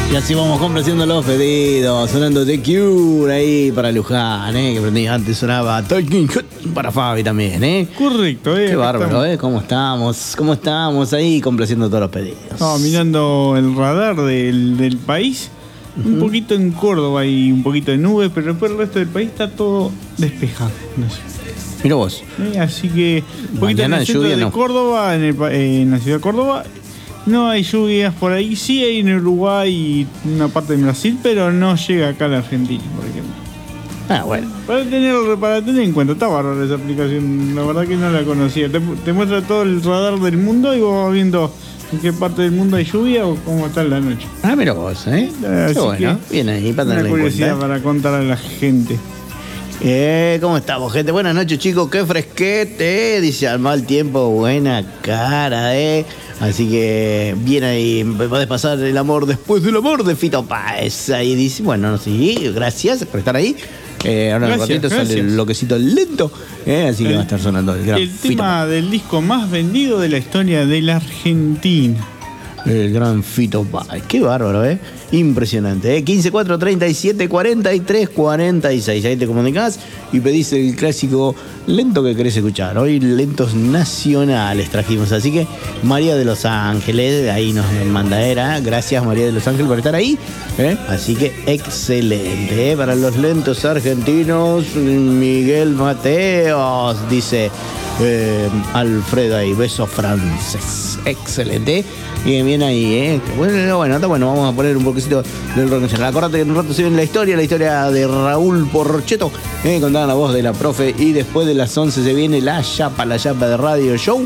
Y así vamos complaciendo los pedidos, sonando The Cure ahí para Luján, que prendí antes sonaba Talking Heads para Fabi también, Correcto, Qué bárbaro, ¿Cómo estamos? ¿Cómo estamos ahí complaciendo todos los pedidos? Mirando el radar del país, un poquito en Córdoba y un poquito de nubes, pero después el resto del país está todo despejado. No sé. Mira vos. Así que un poquito en el centro de no. Córdoba, en la ciudad de Córdoba, no hay lluvias por ahí. Sí hay en Uruguay y una parte de Brasil, pero no llega acá a la Argentina, por ejemplo. Bueno. Para tener en cuenta, está bárbaro esa aplicación. La verdad que no la conocía. Te muestra todo el radar del mundo y vos vas viendo en qué parte del mundo hay lluvia o cómo está en la noche. Mira vos, Qué bueno. Bien ahí para tenerlo en cuenta. Una curiosidad para contar a la gente. ¿Cómo estamos, gente? Buenas noches, chicos. Qué fresquete, dice al mal tiempo, buena cara, Así que bien ahí, podés pasar el amor después del amor de Fito Páez. Ahí dice, bueno, sí, gracias por estar ahí. Ahora en un ratito sale el bloquecito lento, así que va a estar sonando el gran Fito Páez. Del disco más vendido de la historia de la Argentina. El gran Fito Páez. Qué bárbaro, Impresionante, 15 4 37 43 46. Ahí te comunicás y pedís el clásico lento que querés escuchar. Hoy lentos nacionales trajimos. Así que María de Los Ángeles, ahí nos manda Gracias, María de Los Ángeles, por estar ahí. Así que excelente. Para los lentos argentinos, Miguel Mateos, dice Alfredo ahí, beso francés. Excelente. Bien ahí, Bueno, está bueno, vamos a poner un poquito del rock nacional. Acordate que en un rato se viene la historia de Raúl Porcheto, contada la voz de la profe, y después de las 11 se viene la chapa de Radio Show,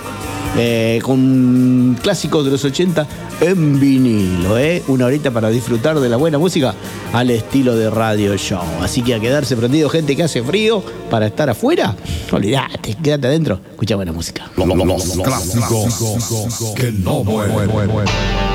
con clásicos de los 80 en vinilo, una horita para disfrutar de la buena música al estilo de Radio Show. Así que a quedarse prendido, gente, que hace frío para estar afuera, olvídate, quédate adentro, escucha buena música. Los clásicos que no mueren.